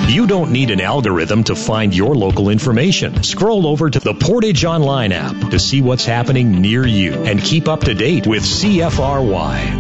You don't need an algorithm to find your local information. Scroll over to the Portage Online app to see what's happening near you and keep up to date with CFRY.